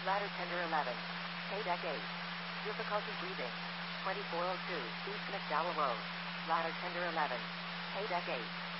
Ladder tender 11. Pay deck 8. Difficulty breathing. 2402 East McDowell Road. Ladder tender 11. Pay deck 8.